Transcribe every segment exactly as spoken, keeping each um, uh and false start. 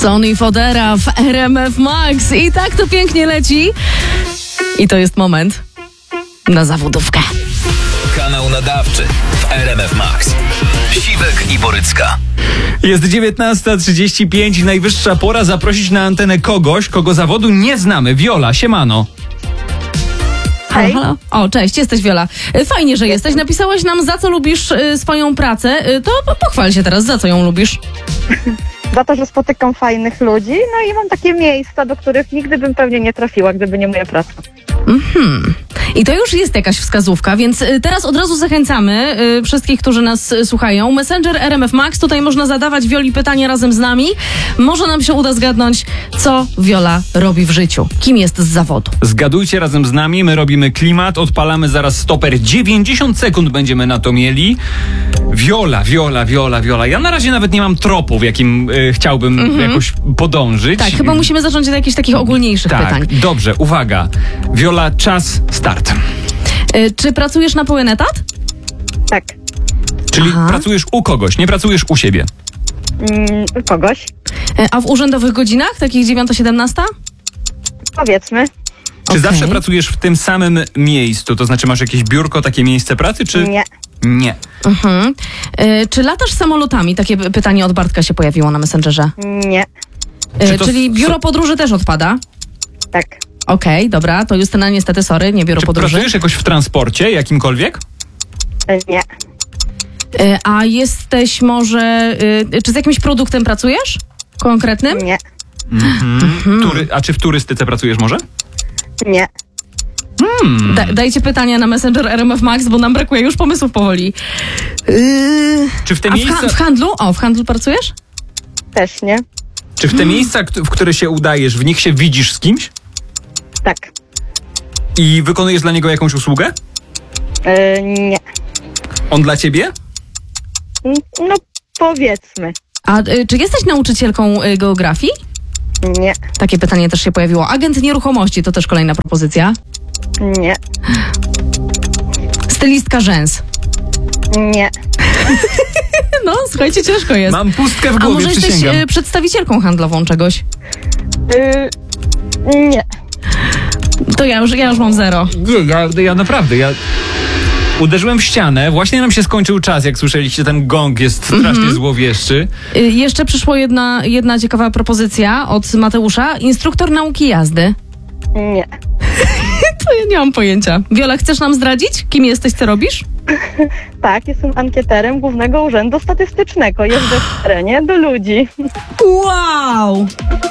Sony Fodera w R M F Max. I tak to pięknie leci. I to jest moment na zawodówkę. Kanał nadawczy w R M F Max. Siwek i Borycka. Jest dziewiętnasta trzydzieści pięć, najwyższa pora zaprosić na antenę kogoś, kogo zawodu nie znamy. Wiola, siemano. Halo, halo. O, cześć, jesteś Wiola. Fajnie, że jesteś. Napisałaś nam, za co lubisz y, swoją pracę. Y, to pochwal się teraz, za co ją lubisz? Za to, że spotykam fajnych ludzi, no i mam takie miejsca, do których nigdy bym pewnie nie trafiła, gdyby nie moja praca. Mhm. I to już jest jakaś wskazówka, więc y, teraz od razu zachęcamy y, wszystkich, którzy nas y, słuchają. Messenger R M F Max, tutaj można zadawać Wioli pytania razem z nami. Może nam się uda zgadnąć, co Wiola robi w życiu. Kim jest z zawodu? Zgadujcie razem z nami, my robimy klimat, odpalamy zaraz stoper. dziewięćdziesiąt sekund będziemy na to mieli. Wiola, Wiola, Wiola, Wiola. Ja na razie nawet nie mam tropu, w jakim y, chciałbym mhm. jakoś podążyć. Tak, chyba musimy zacząć od jakichś takich ogólniejszych tak, pytań. Dobrze, uwaga. Wiola, czas, start. Y, czy pracujesz na pełen etat? Tak. Czyli Aha. pracujesz u kogoś, nie pracujesz u siebie. Mm, kogoś? Y, a w urzędowych godzinach, takich dziewiąta siedemnasta? Powiedzmy. Czy Okej. zawsze pracujesz w tym samym miejscu? To znaczy masz jakieś biurko, takie miejsce pracy, czy... Nie. Nie. Mhm. Y, czy latasz samolotami? Takie p- pytanie od Bartka się pojawiło na Messengerze. Nie. Y, Czy to czyli s- biuro podróży też odpada? Tak. Okej, dobra, to Justyna niestety, sorry, nie biuro Czy podróży. pracujesz jakoś w transporcie, jakimkolwiek? E, Nie. Y, a jesteś może... Y, czy z jakimś produktem pracujesz? Konkretnym? Nie. Mhm. Tury, a czy w turystyce pracujesz może? Nie. Hmm. Da, dajcie pytania na Messenger R M F Max, bo nam brakuje już pomysłów powoli. Yy, Czy w te a w, miejsca... ha- w handlu? O, w handlu pracujesz? Też nie. Czy w te miejsca, kt- w które się udajesz, w nich się widzisz z kimś? Tak. I wykonujesz dla niego jakąś usługę? E, Nie. On dla ciebie? Mm, No powiedzmy. A y, czy jesteś nauczycielką y, geografii? Nie. Takie pytanie też się pojawiło. Agent nieruchomości, to też kolejna propozycja. Nie. Stylistka rzęs. Nie. No, słuchajcie, ciężko jest. Mam pustkę w A głowie, może jesteś przysięgam. y, przedstawicielką handlową czegoś? E, Nie. To ja już, ja już mam zero. Nie, ja, ja naprawdę, ja... Uderzyłem w ścianę, właśnie nam się skończył czas, jak słyszeliście, ten gong jest strasznie złowieszczy. Y, jeszcze przyszła jedna, jedna ciekawa propozycja od Mateusza. Instruktor nauki jazdy. Nie. To ja nie mam pojęcia. Wiola, chcesz nam zdradzić, kim jesteś, co robisz? Tak, jestem ankieterem Głównego Urzędu Statystycznego. Jeżdżę w terenie do ludzi. Wow!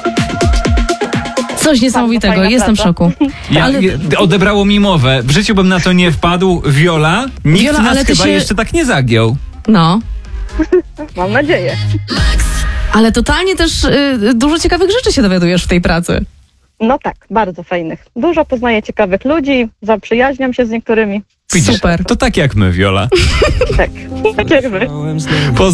Coś niesamowitego, fajna jestem w praca. szoku. Ja, Ale- je- odebrało mi mowę. W życiu bym na to nie wpadł. Wiola, nikt Wiola, nas ale ty chyba się- jeszcze tak nie zagiął. No, Mam nadzieję. ale totalnie też y, dużo ciekawych rzeczy się dowiadujesz w tej pracy. No tak, bardzo fajnych. Dużo poznaję ciekawych ludzi, zaprzyjaźniam się z niektórymi. Widzisz, Super. To tak jak my, Wiola. Tak, tak jak wy. Poz-